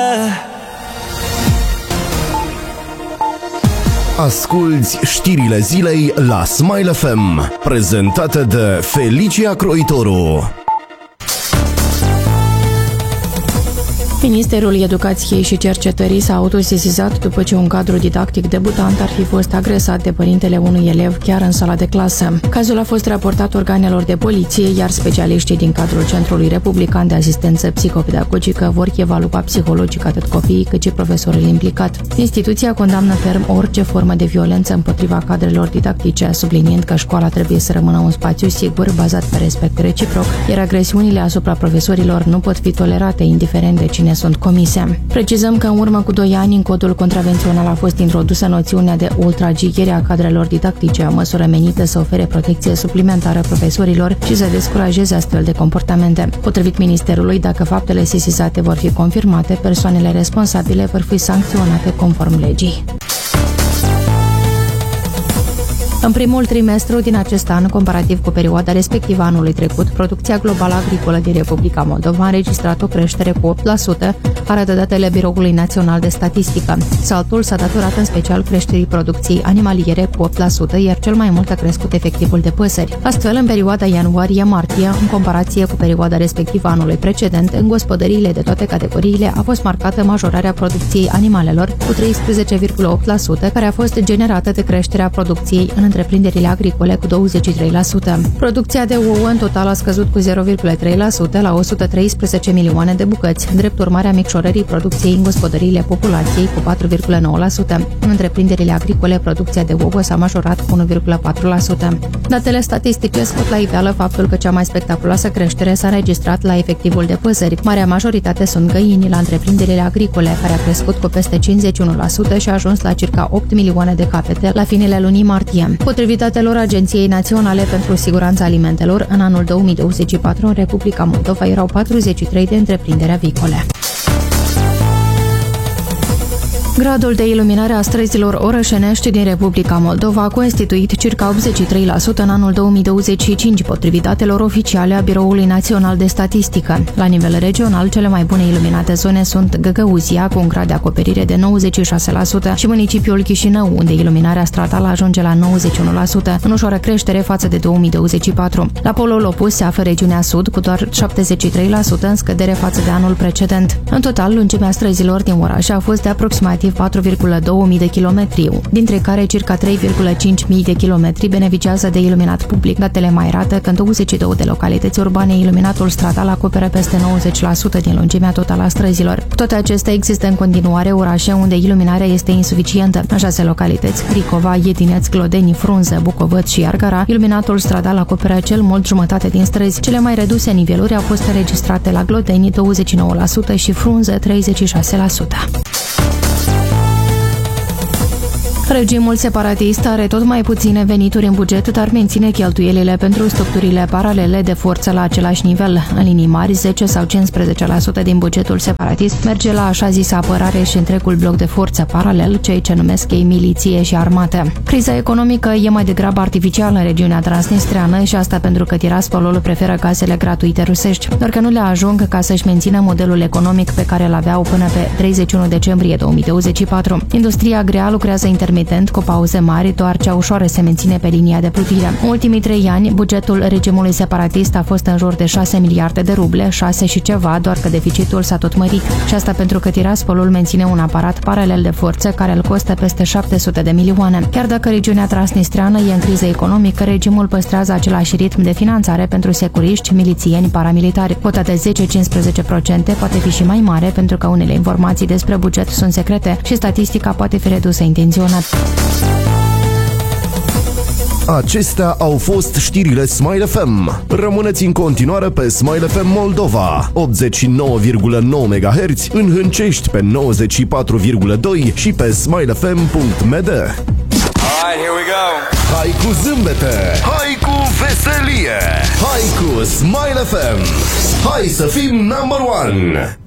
Asculți știrile zilei la Smile FM, prezentate de Felicia Croitoru. Ministerul Educației și Cercetării s-a autosesizat după ce un cadru didactic debutant ar fi fost agresat de părintele unui elev chiar în sala de clasă. Cazul a fost raportat organelor de poliție, iar specialiștii din cadrul Centrului Republican de Asistență Psihopedagogică vor evalua psihologic atât copiii cât și profesorul implicat. Instituția condamnă ferm orice formă de violență împotriva cadrelor didactice, subliniind că școala trebuie să rămână un spațiu sigur bazat pe respect reciproc, iar agresiunile asupra profesorilor nu pot fi tolerate indiferent de cine sunt comise. Precizăm că în urmă cu 2 ani în codul contravențional a fost introdusă noțiunea de ultraghiere a cadrelor didactice, o măsură menită să ofere protecție suplimentară profesorilor și să descurajeze astfel de comportamente. Potrivit Ministerului, dacă faptele sesizate vor fi confirmate, persoanele responsabile vor fi sancționate conform legii. În primul trimestru din acest an, comparativ cu perioada respectivă anului trecut, producția globală agricolă din Republica Moldova a înregistrat o creștere cu 8%, arată datele Biroului Național de Statistică. Saltul s-a datorat în special creșterii producției animaliere cu 8%, iar cel mai mult a crescut efectivul de păsări. Astfel, în perioada ianuarie-martie, în comparație cu perioada respectivă anului precedent, în gospodăriile de toate categoriile a fost marcată majorarea producției animalelor cu 13,8%, care a fost generată de creșterea producției în întreprinderile agricole cu 23%. Producția de ouă în total a scăzut cu 0,3% la 113 milioane de bucăți, drept urmare a micșorării producției în gospodăriile populației cu 4,9%. În întreprinderile agricole, producția de ouă s-a majorat cu 1,4%. Datele statistice scot la iveală faptul că cea mai spectaculoasă creștere s-a înregistrat la efectivul de păsări. Marea majoritate sunt găini la întreprinderile agricole, care a crescut cu peste 51% și a ajuns la circa 8 milioane de capete la finele lunii martie. Potrivit datelor Agenției Naționale pentru Siguranța Alimentelor, în anul 2024 în Republica Moldova erau 43 de întreprinderi avicole. Gradul de iluminare a străzilor orășenești din Republica Moldova a constituit circa 83% în anul 2025, potrivit datelor oficiale a Biroului Național de Statistică. La nivel regional, cele mai bune iluminate zone sunt Găgăuzia, cu un grad de acoperire de 96%, și municipiul Chișinău, unde iluminarea stratală ajunge la 91%, în ușoară creștere față de 2024. La polul opus se află regiunea Sud, cu doar 73%, în scădere față de anul precedent. În total, lungimea străzilor din oraș a fost de aproximativ 4,2 de kilometri, dintre care circa 3,5 mii de kilometri beneficiază de iluminat public. Datele mai arată că în 22 de localități urbane iluminatul stratal acoperă peste 90% din lungimea totală a străzilor. Cu toate acestea, există în continuare orașe unde iluminarea este insuficientă. În 6 localități, Cricova, Iedineț, Glodeni, Frunză, Bucovăț și Argara, iluminatul stradal acoperă cel mult jumătate din străzi. Cele mai reduse niveluri au fost înregistrate la Glodeni 29% și Frunză 36%. Regimul separatist are tot mai puține venituri în buget, dar menține cheltuielile pentru structurile paralele de forță la același nivel. În linii mari, 10 sau 15% din bugetul separatist merge la așa zisă apărare și întregul bloc de forță paralel, cei ce numesc ei miliție și armată. Criza economică e mai degrabă artificială în regiunea transnistreană și asta pentru că Tiraspolul preferă gazele gratuite rusești, doar că nu le ajung ca să-și mențină modelul economic pe care îl aveau până pe 31 decembrie 2024. Industria grea lucrează intermitent cu pauze mari, doar cea ușoară se menține pe linia de plutire. În ultimii 3 ani, bugetul regimului separatist a fost în jur de 6 miliarde de ruble, 6 și ceva, doar că deficitul s-a tot mărit. Și asta pentru că Tiraspolul menține un aparat paralel de forță care îl costă peste 700 de milioane. Chiar dacă regiunea transnistreană e în criză economică, regimul păstrează același ritm de finanțare pentru securiști, milițieni, paramilitari. Cota de 10-15% poate fi și mai mare pentru că unele informații despre buget sunt secrete și statistica poate fi redusă intenționat. Acestea au fost știrile Smile FM. Rămâneți în continuare pe Smile FM Moldova, 89,9 MHz, în Hâncești pe 94,2 și pe smilefm.md. Alright, here we go. Hai cu zâmbete, hai cu veselie, hai cu Smile FM. Hai să fim number one.